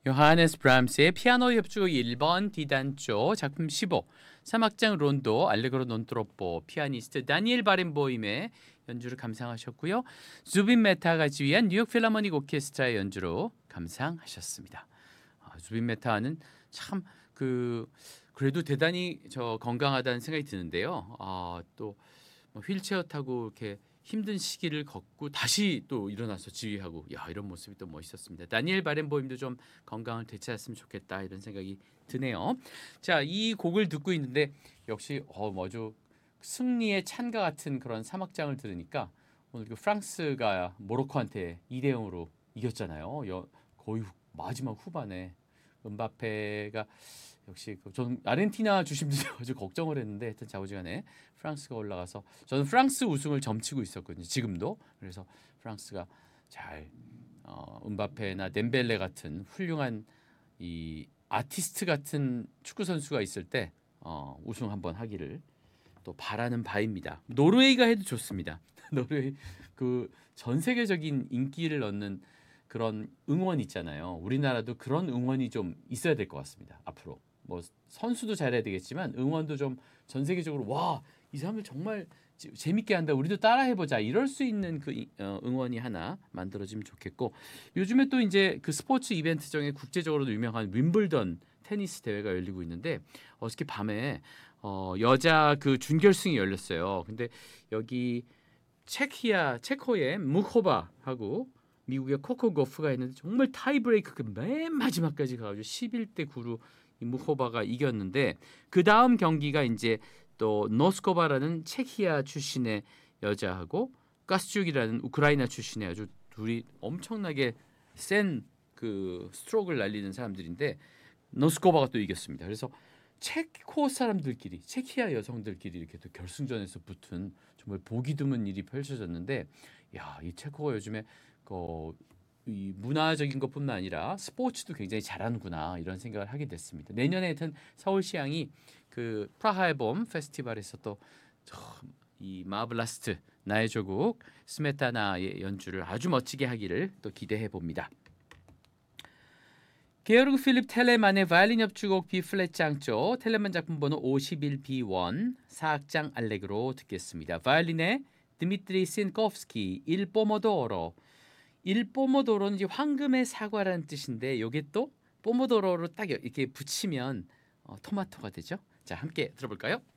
요하네스 브람스의 피아노 협주곡 1번 D단조 작품 15 3악장 론도 알레그로 논 트로포 피아니스트 다니엘 바렌보임의 연주를 감상하셨고요. 주빈 메타가 지휘한 뉴욕 필하모닉 오케스트라의 연주로 감상하셨습니다. 주빈 메타는 참 그래도 대단히 건강하다는 생각이 드는데요. 또 휠체어 타고 이렇게 힘든 시기를 걷고 다시 또 일어나서 지휘하고 이런 모습이 또 멋있었습니다. 다니엘 바렌보임도 좀 건강을 되찾았으면 좋겠다 이런 생각이 드네요. 자, 이 곡을 듣고 있는데 역시 아주 승리의 찬가 같은 그런 사막장을 들으니까 오늘 그 프랑스가 모로코한테 2대 0으로 이겼잖아요. 거의 마지막 후반에 은바페가 역시 저는 아르헨티나 주심들이 아주 걱정을 했는데 하여튼 자우지간에 프랑스가 올라가서 저는 프랑스 우승을 점치고 있었거든요. 지금도. 그래서 프랑스가 잘 은바페나 덴벨레 같은 훌륭한 이 아티스트 같은 축구 선수가 있을 때 우승 한번 하기를 또 바라는 바입니다. 노르웨이가 해도 좋습니다. 노르웨이 전 세계적인 인기를 얻는 그런 응원 있잖아요. 우리나라도 그런 응원이 좀 있어야 될 것 같습니다. 앞으로 선수도 잘해야 되겠지만 응원도 좀 전 세계적으로 이 사람들 정말 재밌게 한다. 우리도 따라해보자. 이럴 수 있는 응원이 하나 만들어지면 좋겠고 요즘에 또 이제 그 스포츠 이벤트 중에 국제적으로도 유명한 윈블던 테니스 대회가 열리고 있는데 어저께 밤에 여자 준결승이 열렸어요. 근데 여기 체코의 무코바하고 미국의 코코 고프가 있는데 정말 타이브레이크 맨 마지막까지 가가지고 11대 9로 이 무코바가 이겼는데 그 다음 경기가 이제 또 노스코바라는 체키아 출신의 여자하고 가스죽이라는 우크라이나 출신의 아주 둘이 엄청나게 센 스트로크를 날리는 사람들인데 노스코바가 또 이겼습니다. 그래서 체코 사람들끼리 체키아 여성들끼리 이렇게 또 결승전에서 붙은 정말 보기 드문 일이 펼쳐졌는데 이 체코가 요즘에 이 문화적인 것뿐만 아니라 스포츠도 굉장히 잘하는구나 이런 생각을 하게 됐습니다. 내년에 하여튼 서울시향이 프라하의 봄 페스티벌에서 또 이 마블라스트 나의 조국 스메타나의 연주를 아주 멋지게 하기를 또 기대해 봅니다. 게오르그 필립 텔레만의 바이올린 협주곡 B플랫 장조 텔레만 작품 번호 51B1 4악장 알레그로 듣겠습니다. 바이올린의 드미트리 신코프스키 일 포모도로 일포모도로는 이제 황금의 사과라는 뜻인데 이게 또 포모도로로 딱 이렇게 붙이면 토마토가 되죠. 자, 함께 들어볼까요?